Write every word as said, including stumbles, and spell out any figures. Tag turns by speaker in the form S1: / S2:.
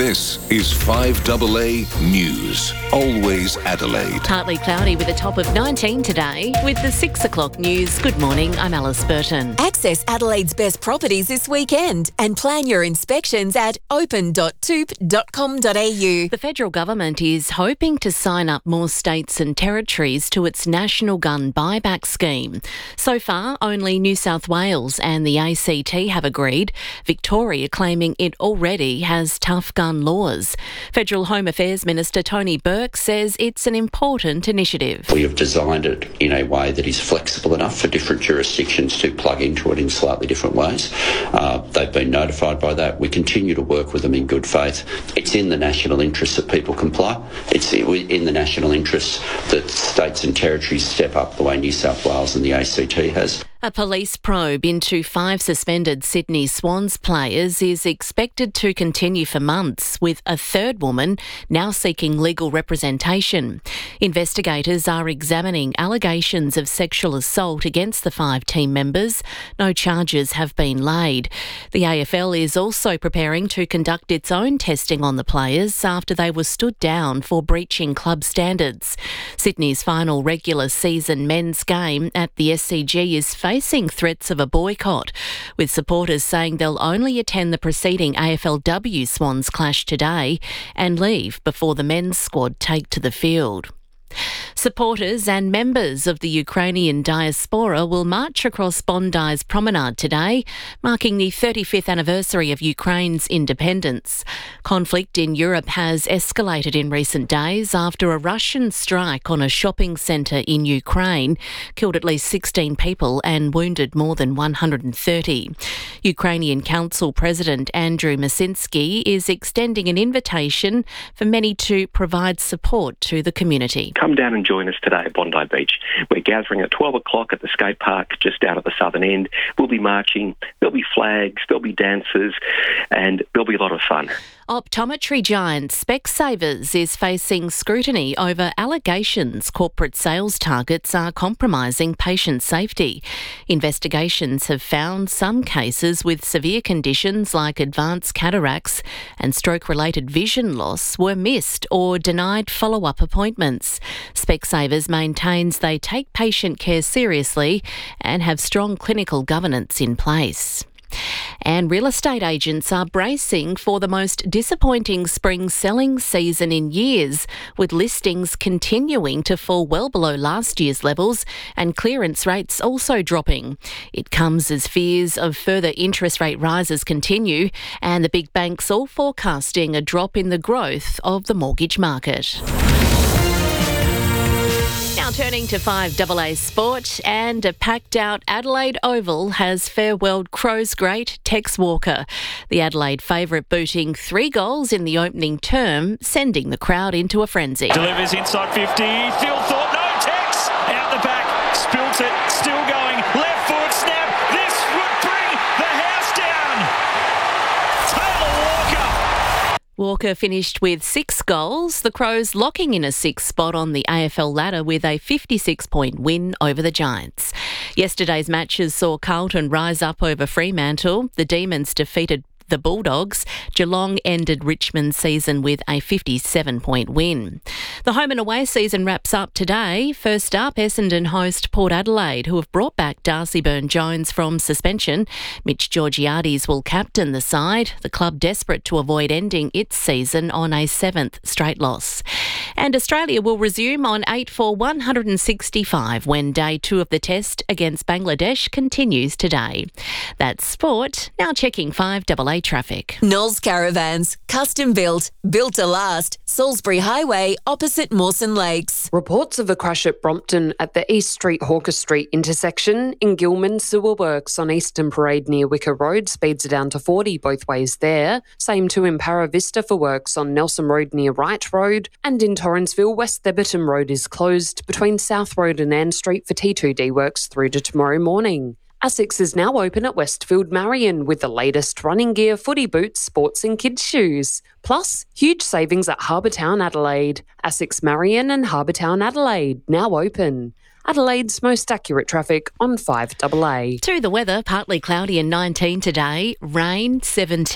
S1: This is five A A News. Always Adelaide.
S2: Partly cloudy with a top of nineteen today. With the six o'clock news, good morning, I'm Alice Burton.
S3: Access Adelaide's best properties this weekend and plan your inspections at open dot toop dot com dot a u.
S2: The federal government is hoping to sign up more states and territories to its national gun buyback scheme. So far, only New South Wales and the A C T have agreed, Victoria claiming it already has tough gun laws. Federal Home Affairs Minister Tony Burke says it's an important initiative.
S4: We have designed it in a way that is flexible enough for different jurisdictions to plug into it in slightly different ways. Uh, they've been notified by that. We continue to work with them in good faith. It's in the national interest that people comply. It's in the national interest that states and territories step up the way New South Wales and the A C T has.
S2: A police probe into five suspended Sydney Swans players is expected to continue for months, with a third woman now seeking legal representation. Investigators are examining allegations of sexual assault against the five team members. No charges have been laid. The A F L is also preparing to conduct its own testing on the players after they were stood down for breaching club standards. Sydney's final regular season men's game at the S C G is facing threats of a boycott, with supporters saying they'll only attend the preceding A F L W Swans clash today and leave before the men's squad take to the field. Supporters and members of the Ukrainian diaspora will march across Bondi's promenade today, marking the thirty-fifth anniversary of Ukraine's independence. Conflict in Europe has escalated in recent days after a Russian strike on a shopping centre in Ukraine killed at least sixteen people and wounded more than one hundred thirty. Ukrainian Council President Andrew Masinski is extending an invitation for many to provide support to the community.
S5: Come down and join us today at Bondi Beach. We're gathering at twelve o'clock at the skate park just out at the southern end. We'll be marching, there'll be flags, there'll be dancers, and there'll be a lot of fun.
S2: Optometry giant Specsavers is facing scrutiny over allegations corporate sales targets are compromising patient safety. Investigations have found some cases with severe conditions like advanced cataracts and stroke-related vision loss were missed or denied follow-up appointments. Specsavers maintains they take patient care seriously and have strong clinical governance in place. And real estate agents are bracing for the most disappointing spring selling season in years, with listings continuing to fall well below last year's levels and clearance rates also dropping. It comes as fears of further interest rate rises continue and the big banks all forecasting a drop in the growth of the mortgage market. Now turning to five A A Sport, and a packed-out Adelaide Oval has farewelled Crows great Tex Walker. The Adelaide favourite booting three goals in the opening term, sending the crowd into a frenzy.
S6: Delivers inside fifty, Phil thought, no, Tex! Out the back, spills it, still going, left foot snap, this would bring the house down! Taylor Walker!
S2: Walker finished with six goals, the Crows locking in a sixth spot on the A F L ladder with a fifty-six point win over the Giants. Yesterday's matches saw Carlton rise up over Fremantle. The Demons defeated the Bulldogs. Geelong ended Richmond's season with a fifty-seven point win. The home and away season wraps up today. First up, Essendon host Port Adelaide, who have brought back Darcy Byrne-Jones from suspension. Mitch Georgiades will captain the side, the club desperate to avoid ending its season on a seventh straight loss. And Australia will resume on eight for one hundred sixty-five when day two of the test against Bangladesh continues today. That's sport. Now checking five A A traffic.
S3: Knowles Caravans, custom built, built to last. Salisbury Highway, opposite Mawson Lakes.
S7: Reports of a crash at Brompton at the East Street Hawker Street intersection. In Gilman, sewer works on Eastern Parade near Wicker Road. Speeds are down to forty both ways there. Same too in Para Vista for works on Nelson Road near Wright Road. And in Torrensville, West Theberton Road is closed between South Road and Ann Street for T two D works through to tomorrow morning. Asics is now open at Westfield Marion with the latest running gear, footy boots, sports and kids' shoes. Plus, huge savings at Harbour Town Adelaide. Asics Marion and Harbour Town Adelaide, now open. Adelaide's most accurate traffic on five A A.
S2: To the weather, partly cloudy and nineteen today, rain seventeen.